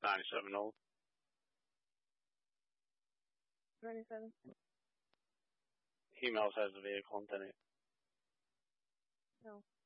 97 old. 97. He else has the vehicle, didn't he? No.